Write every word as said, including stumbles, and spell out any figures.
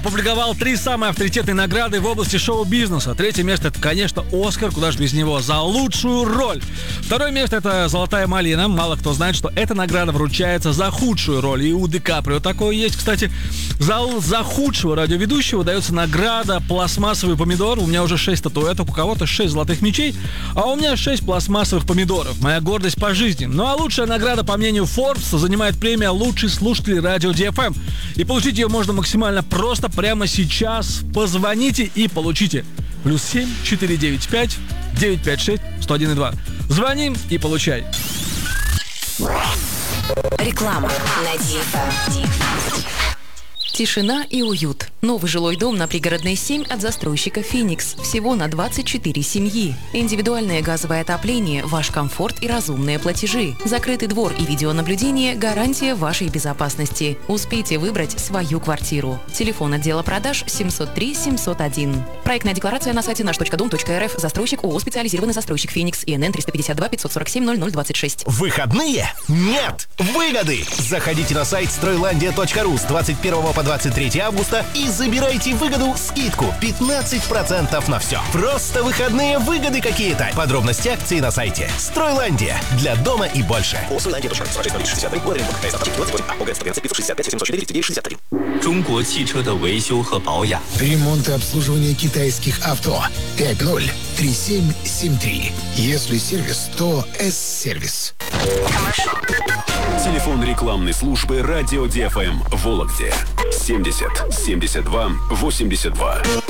Опубликовал три самые авторитетные награды в области шоу-бизнеса. Третье место — это, конечно, Оскар, куда же без него, за лучшую роль. Второе место — это «Золотая малина». Мало кто знает, что эта награда вручается за худшую роль. И у Ди Каприо такое есть. Кстати, за, за худшего радиоведущего дается награда «Пластмассовый помидор». У меня уже шесть статуэток, у кого-то шесть золотых мечей, а у меня шесть пластмассовых помидоров. Моя гордость по жизни. Ну а лучшая награда, по мнению Forbes, занимает премия «Лучший слушатель радио Ди Эф Эм». И получить ее можно максимально просто прямо сейчас. Позвоните и получите. Плюс семь четыре девять пять девять пять шесть сто один и два. Звони и получай. Реклама на Ди Эф Эм. Тишина и уют. Новый жилой дом на Пригородной семь от застройщика «Феникс». Всего на двадцать четыре семьи. Индивидуальное газовое отопление, ваш комфорт и разумные платежи. Закрытый двор и видеонаблюдение – гарантия вашей безопасности. Успейте выбрать свою квартиру. Телефон отдела продаж семьсот три семьсот один. Проектная декларация на сайте наш точка дом точка эр эф. Застройщик ООО «Специализированный застройщик Феникс». И Н Н триста пятьдесят два пятьсот сорок семь ноль ноль двадцать шесть. Выходные? Нет! Выгоды! Заходите на сайт стройландия точка ру с двадцать первого по двадцать третье августа и забирайте выгоду, скидку пятнадцать процентов на все. Просто выходные выгоды какие-то. Подробности акции на сайте Стройландия. Для дома и больше. Ремонт и обслуживание китайских авто. пять ноль три семь семь три. Если сервис, то С-сервис. Телефон рекламной службы радио Ди Эф Эм в Вологде семьдесят семьдесят два восемьдесят два.